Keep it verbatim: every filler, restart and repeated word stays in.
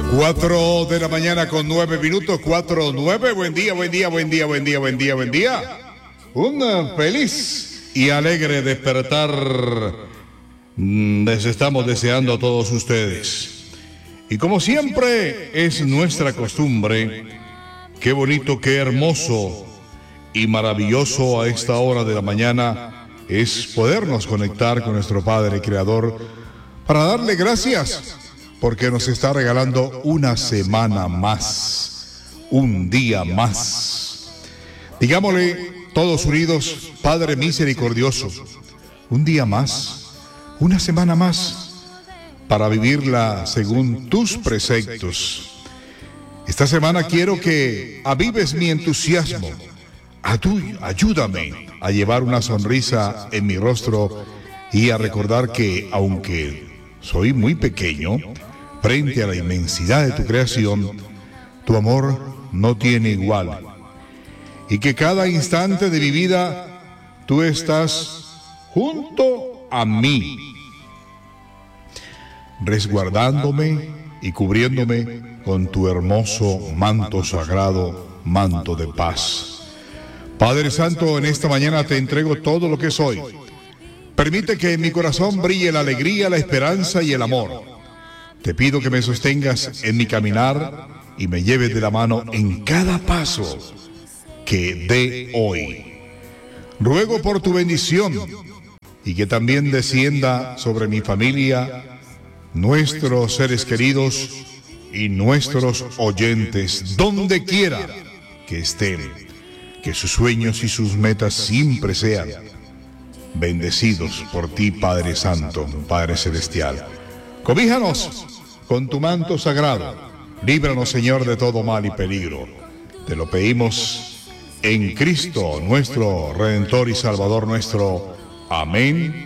Cuatro de la mañana con nueve minutos, cuatro, nueve. Buen día, buen día, buen día, buen día, buen día, buen día. Un feliz y alegre despertar les estamos deseando a todos ustedes. Y como siempre es nuestra costumbre, qué bonito, qué hermoso y maravilloso a esta hora de la mañana es podernos conectar con nuestro Padre Creador para darle gracias porque nos está regalando una semana más, un día más. Digámosle todos unidos, Padre misericordioso, un día más, una semana más, para vivirla según tus preceptos. Esta semana quiero que avives mi entusiasmo. Ayúdame a llevar una sonrisa en mi rostro y a recordar que, aunque soy muy pequeño, frente a la inmensidad de tu creación, tu amor no tiene igual. Y que cada instante de mi vida tú estás junto a mí, resguardándome y cubriéndome con tu hermoso manto sagrado, manto de paz. Padre Santo, en esta mañana te entrego todo lo que soy. Permite que en mi corazón brille la alegría, la esperanza y el amor. Te pido que me sostengas en mi caminar y me lleves de la mano en cada paso que dé hoy. Ruego por tu bendición y que también descienda sobre mi familia, nuestros seres queridos y nuestros oyentes, donde quiera que estén. Que sus sueños y sus metas siempre sean bendecidos por ti, Padre Santo, Padre Celestial. Cobíjanos con tu manto sagrado. Líbranos, Señor, de todo mal y peligro. Te lo pedimos en Cristo, nuestro Redentor y Salvador nuestro. Amén